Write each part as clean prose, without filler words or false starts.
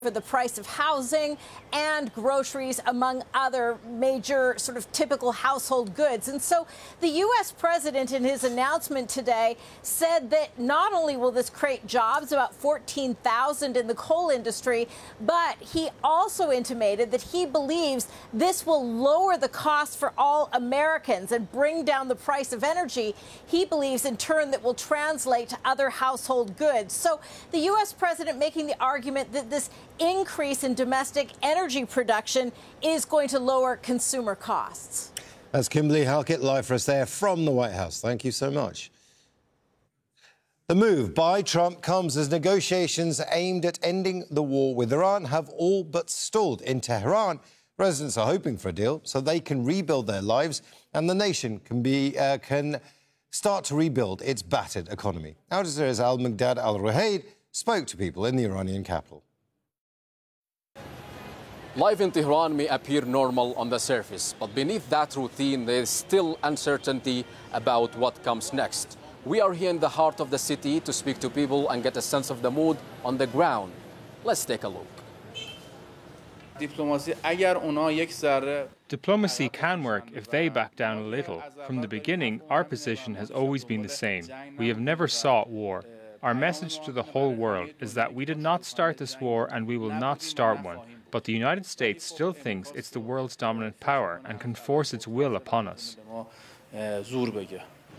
for the price of housing and groceries, among other major sort of typical household goods. And so the U.S. president in his announcement today said that not only will this create jobs, about 14,000 in the coal industry, but he also intimated that he believes this will lower the cost for all Americans and bring down the price of energy. He believes in turn that will translate to other household goods. So the U.S. president making the argument that this increase in domestic energy production is going to lower consumer costs. That's Kimberly Halkett live for us there from the White House. Thank you so much. The move by Trump comes as negotiations aimed at ending the war with Iran have all but stalled. In Tehran, residents are hoping for a deal so they can rebuild their lives and the nation can start to rebuild its battered economy. Al Jazeera's Al-Migdad Al-Ruhaid spoke to people in the Iranian capital. Life in Tehran may appear normal on the surface, but beneath that routine, there is still uncertainty about what comes next. We are here in the heart of the city to speak to people and get a sense of the mood on the ground. Let's take a look. Diplomacy can work if they back down a little. From the beginning, our position has always been the same. We have never sought war. Our message to the whole world is that we did not start this war and we will not start one. But the United States still thinks it's the world's dominant power and can force its will upon us. The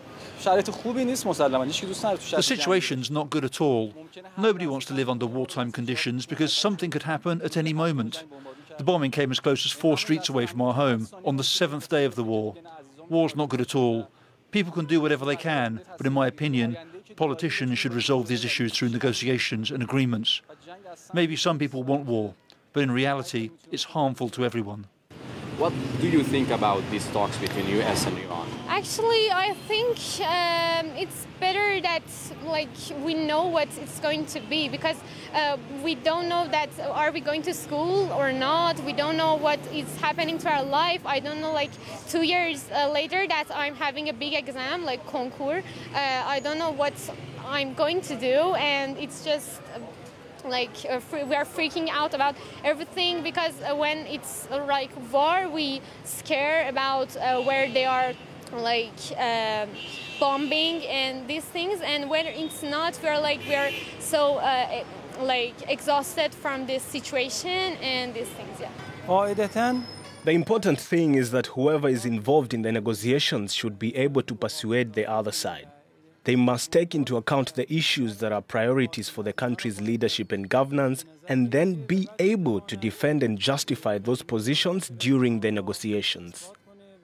situation's not good at all. Nobody wants to live under wartime conditions because something could happen at any moment. The bombing came as close as 4 streets away from our home on the 7th day of the war. War's not good at all. People can do whatever they can, but in my opinion, politicians should resolve these issues through negotiations and agreements. Maybe some people want war, but in reality, it's harmful to everyone. What do you think about these talks between US and Iran? Actually, I think it's better that we know what it's going to be, because we don't know that are we going to school or not. We don't know what is happening to our life. I don't know, 2 years later that I'm having a big exam like concours. I don't know what I'm going to do, and it's just we are freaking out about everything, because when it's war, we scare about where they are bombing and these things, and when it's not, we're so exhausted from this situation and these things. The important thing is that whoever is involved in the negotiations should be able to persuade the other side. They must take into account the issues that are priorities for the country's leadership and governance, and then be able to defend and justify those positions during the negotiations.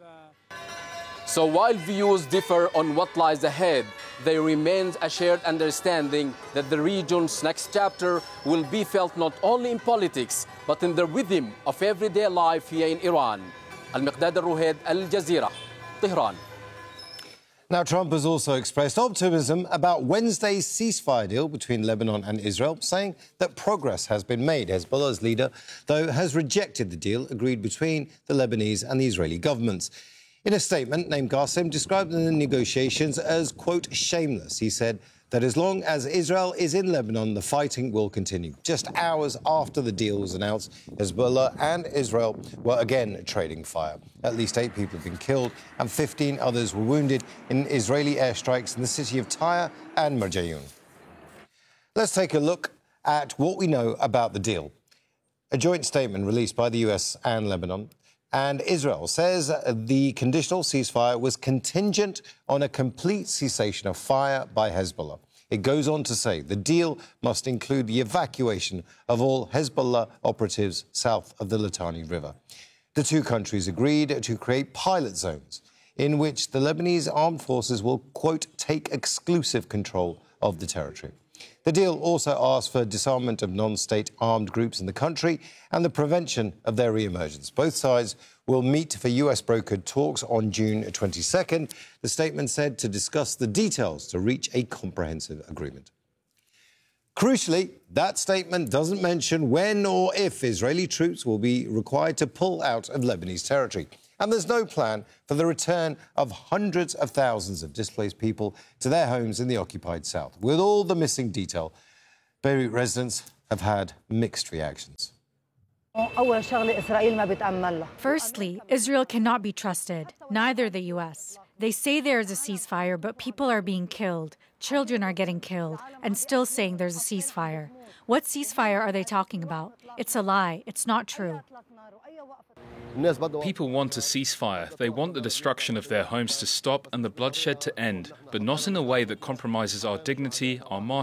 So while views differ on what lies ahead, there remains a shared understanding that the region's next chapter will be felt not only in politics, but in the rhythm of everyday life here in Iran. Al-Migdad Al-Ruhaid, Al Jazeera, Tehran. Now, Trump has also expressed optimism about Wednesday's ceasefire deal between Lebanon and Israel, saying that progress has been made. Hezbollah's leader, though, has rejected the deal agreed between the Lebanese and the Israeli governments. In a statement, Naim Qassem described the negotiations as, quote, shameless. He said that as long as Israel is in Lebanon, the fighting will continue. Just hours after the deal was announced, Hezbollah and Israel were again trading fire. At least 8 people have been killed and 15 others were wounded in Israeli airstrikes in the city of Tyre and Marjayoun. Let's take a look at what we know about the deal. A joint statement released by the US and Lebanon and Israel says the conditional ceasefire was contingent on a complete cessation of fire by Hezbollah. It goes on to say the deal must include the evacuation of all Hezbollah operatives south of the Litani River. The 2 countries agreed to create pilot zones in which the Lebanese armed forces will, quote, take exclusive control of the territory. The deal also asks for disarmament of non-state armed groups in the country and the prevention of their re-emergence. Both sides will meet for US-brokered talks on June 22nd. The statement said to discuss the details to reach a comprehensive agreement. Crucially, that statement doesn't mention when or if Israeli troops will be required to pull out of Lebanese territory. And there's no plan for the return of hundreds of thousands of displaced people to their homes in the occupied south. With all the missing detail, Beirut residents have had mixed reactions. Firstly, Israel cannot be trusted, neither the U.S. They say there is a ceasefire, but people are being killed, children are getting killed, and still saying there's a ceasefire. What ceasefire are they talking about? It's a lie. It's not true. People want a ceasefire. They want the destruction of their homes to stop and the bloodshed to end, but not in a way that compromises our dignity, our